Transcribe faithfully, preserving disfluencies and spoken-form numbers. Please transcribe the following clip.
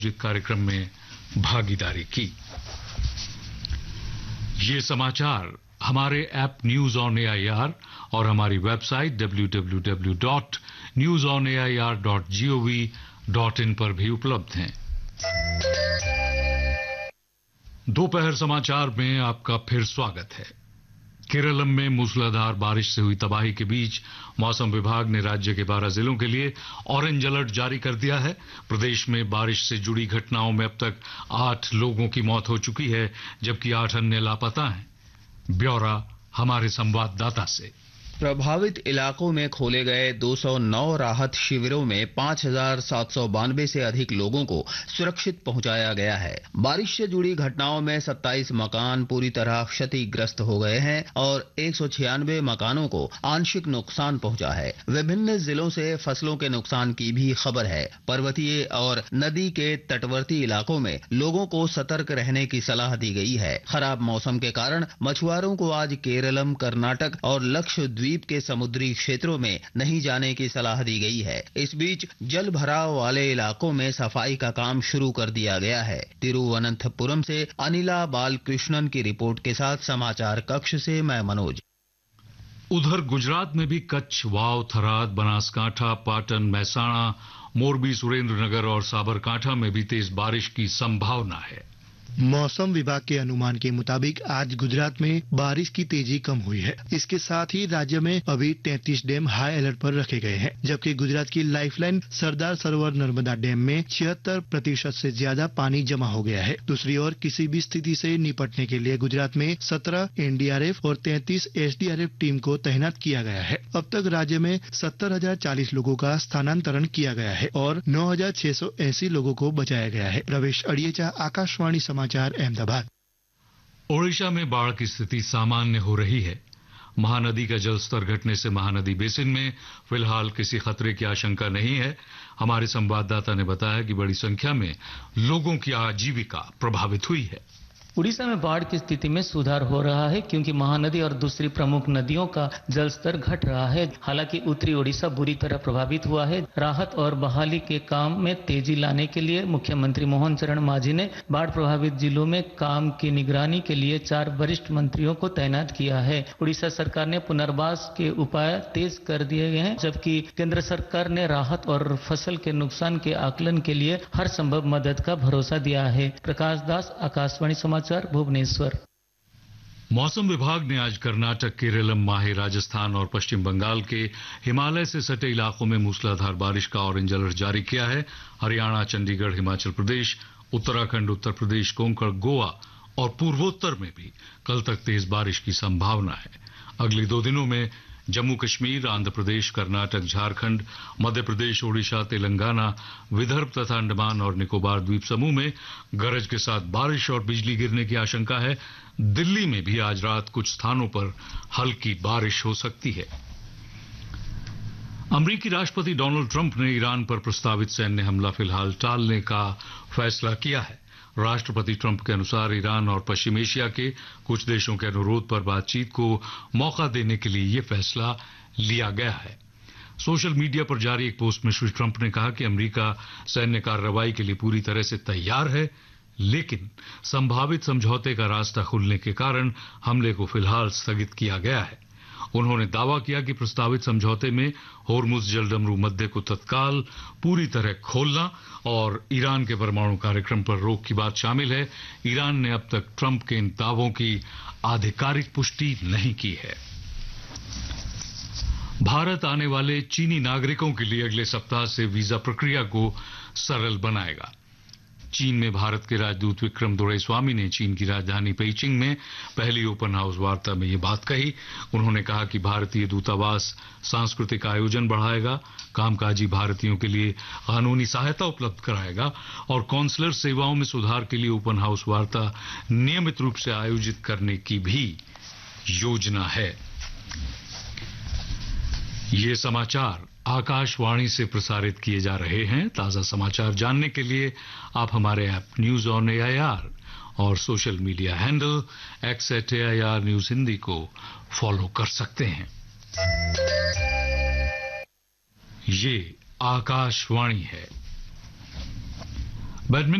आयोजित कार्यक्रम में भागीदारी की। ये समाचार हमारे ऐप न्यूज ऑन एआईआर और हमारी website W W W dot news on A I R dot G O V dot in पर भी उपलब्ध हैं। दोपहर समाचार में आपका फिर स्वागत है। केरलम में मूसलाधार बारिश से हुई तबाही के बीच मौसम विभाग ने राज्य के बारह जिलों के लिए ऑरेंज अलर्ट जारी कर दिया है। प्रदेश में बारिश से जुड़ी घटनाओं में अब तक आठ लोगों की मौत हो चुकी है, जबकि आठ अन्य लापता हैं। ब्यौरा हमारे संवाददाता से। प्रभावित इलाकों में खोले गए दो सौ नौ राहत शिविरों में पांच हजार सात सौ बानवे से अधिक लोगों को सुरक्षित पहुंचाया गया है। बारिश से जुड़ी घटनाओं में सत्ताईस मकान पूरी तरह क्षतिग्रस्त हो गए हैं और एक सौ छियानवे मकानों को आंशिक नुकसान पहुंचा है। विभिन्न जिलों से फसलों के नुकसान की भी खबर है। पर्वतीय और नदी के तटवर्ती इलाकों में लोगों को सतर्क रहने की सलाह दी गई है। खराब मौसम के कारण मछुआरों को आज केरलम, कर्नाटक और लक्षद्वीप द्वीप के समुद्री क्षेत्रों में नहीं जाने की सलाह दी गई है। इस बीच जल भराव वाले इलाकों में सफाई का काम शुरू कर दिया गया है। तिरुवनंतपुरम से अनिला बालकृष्णन की रिपोर्ट के साथ समाचार कक्ष से मैं मनोज। उधर गुजरात में भी कच्छ, वाव, थराद, बनासकांठा, पाटन, महसाणा, मोरबी, सुरेंद्रनगर और साबरकांठा में भी तेज बारिश की संभावना है। मौसम विभाग के अनुमान के मुताबिक आज गुजरात में बारिश की तेजी कम हुई है। इसके साथ ही राज्य में अभी तैंतीस डैम हाई अलर्ट पर रखे गए हैं, जबकि गुजरात की लाइफलाइन सरदार सरोवर नर्मदा डैम में छिहत्तर प्रतिशत से ज्यादा पानी जमा हो गया है। दूसरी ओर किसी भी स्थिति से निपटने के लिए गुजरात में सत्रह एन डी आर एफ और तैंतीस S D R F team को तैनात किया गया है। अब तक राज्य में सत्तर हजार चालीस लोगों का स्थानांतरण किया गया है और नौ हजार छह सौ अस्सी लोगों को बचाया गया है। रवेश अड़ियेचा, आकाशवाणी समाचार, अहमदाबाद। ओडिशा में बाढ़ की स्थिति सामान्य हो रही है। महानदी का जलस्तर घटने से महानदी बेसिन में फिलहाल किसी खतरे की आशंका नहीं है। हमारे संवाददाता ने बताया कि बड़ी संख्या में लोगों की आजीविका प्रभावित हुई है। उड़ीसा में बाढ़ की स्थिति में सुधार हो रहा है, क्योंकि महानदी और दूसरी प्रमुख नदियों का जलस्तर घट रहा है। हालांकि उत्तरी ओडिशा बुरी तरह प्रभावित हुआ है। राहत और बहाली के काम में तेजी लाने के लिए मुख्यमंत्री मोहन चरण मांझी ने बाढ़ प्रभावित जिलों में काम की निगरानी के लिए चार वरिष्ठ मंत्रियों को तैनात किया है। उड़ीसा सरकार ने पुनर्वास के उपाय तेज कर दिए गए हैं, जबकि केंद्र सरकार ने राहत और फसल के नुकसान के आकलन के लिए हर संभव मदद का भरोसा दिया है। प्रकाश दास, आकाशवाणी समाचार, भुवनेश्वर। मौसम विभाग ने आज कर्नाटक, केरलम, माहे, राजस्थान और पश्चिम बंगाल के हिमालय से सटे इलाकों में मूसलाधार बारिश का ऑरेंज अलर्ट जारी किया है। हरियाणा, चंडीगढ़, हिमाचल प्रदेश, उत्तराखंड, उत्तर प्रदेश, कोंकण, गोवा और पूर्वोत्तर में भी कल तक तेज बारिश की संभावना है। अगले दो दिनों में जम्मू कश्मीर, आंध्र प्रदेश, कर्नाटक, झारखंड, मध्य प्रदेश, ओडिशा, तेलंगाना, विदर्भ तथा अंडमान और निकोबार द्वीप समूह में गरज के साथ बारिश और बिजली गिरने की आशंका है। दिल्ली में भी आज रात कुछ स्थानों पर हल्की बारिश हो सकती है। अमेरिकी राष्ट्रपति डोनाल्ड ट्रंप ने ईरान पर प्रस्तावित सैन्य हमला फिलहाल टालने का फैसला किया है। राष्ट्रपति ट्रंप के अनुसार ईरान और पश्चिम एशिया के कुछ देशों के अनुरोध पर बातचीत को मौका देने के लिए यह फैसला लिया गया है। सोशल मीडिया पर जारी एक पोस्ट में श्री ट्रंप ने कहा कि अमेरिका सैन्य कार्रवाई के लिए पूरी तरह से तैयार है, लेकिन संभावित समझौते का रास्ता खुलने के कारण हमले को फिलहाल स्थगित किया गया है। उन्होंने दावा किया कि प्रस्तावित समझौते में होर्मुज जलडमरू मध्य को तत्काल पूरी तरह खोलना और ईरान के परमाणु कार्यक्रम पर रोक की बात शामिल है। ईरान ने अब तक ट्रंप के इन दावों की आधिकारिक पुष्टि नहीं की है। भारत आने वाले चीनी नागरिकों के लिए अगले सप्ताह से वीजा प्रक्रिया को सरल बनाएगा। चीन में भारत के राजदूत विक्रम दोरईस्वामी ने चीन की राजधानी पेइचिंग में पहली ओपन हाउस वार्ता में ये बात कही। उन्होंने कहा कि भारतीय दूतावास सांस्कृतिक आयोजन बढ़ाएगा, कामकाजी भारतीयों के लिए कानूनी सहायता उपलब्ध कराएगा और कॉन्सुलर सेवाओं में सुधार के लिए ओपन हाउस वार्ता नियमित रूप से आयोजित करने की भी योजना है। ये समाचार आकाशवाणी से प्रसारित किए जा रहे हैं। ताजा समाचार जानने के लिए आप हमारे ऐप न्यूज ऑन एआईआर और social media handle x eight AIR news Hindi को फॉलो कर सकते हैं। ये आकाशवाणी है। बैडमिंटन